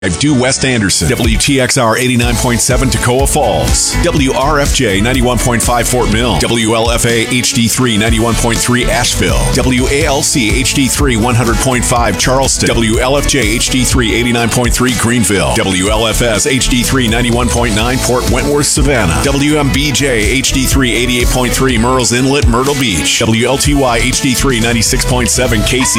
Due West Anderson, WTXR 89.7 Toccoa Falls, WRFJ 91.5 Fort Mill, WLFA HD3 91.3 Asheville, WALC HD3 100.5 Charleston, WLFJ HD3 89.3 Greenville, WLFS HD3 91.9 Port Wentworth Savannah, WMBJ HD3 88.3 Murrells Inlet Myrtle Beach, WLTY HD3 96.7 Casey,